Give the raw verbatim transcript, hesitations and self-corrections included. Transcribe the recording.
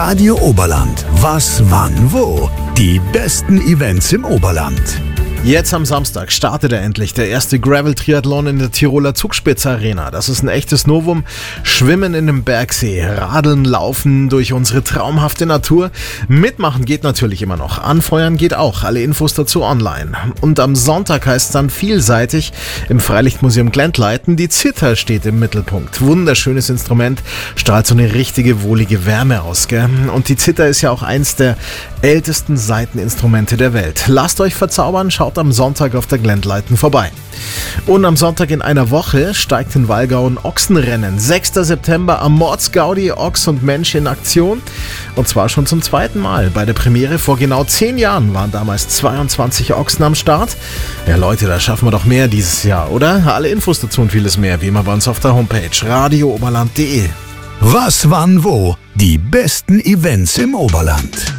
Radio Oberland. Was, wann, wo? Die besten Events im Oberland. Jetzt am Samstag startet er endlich, der erste Gravel-Triathlon in der Tiroler Zugspitz-Arena. Das ist ein echtes Novum. Schwimmen in dem Bergsee, Radeln, Laufen durch unsere traumhafte Natur. Mitmachen geht natürlich immer noch, anfeuern geht auch. Alle Infos dazu online. Und am Sonntag heißt es dann vielseitig im Freilichtmuseum Glendleiten. Die Zither steht im Mittelpunkt. Wunderschönes Instrument, strahlt so eine richtige wohlige Wärme aus, gell? Und die Zither ist ja auch eins der ältesten Saiteninstrumente der Welt. Lasst euch verzaubern, schaut am Sonntag auf der Glendleiten vorbei. Und am Sonntag in einer Woche steigt in Wallgau ein Ochsenrennen. sechster September am Mordsgaudi, Ochs und Mensch in Aktion. Und zwar schon zum zweiten Mal. Bei der Premiere vor genau zehn Jahren waren damals zweiundzwanzig Ochsen am Start. Ja Leute, da schaffen wir doch mehr dieses Jahr, oder? Alle Infos dazu und vieles mehr, wie immer bei uns auf der Homepage radio oberland punkt de. Was, wann, wo? Die besten Events im Oberland.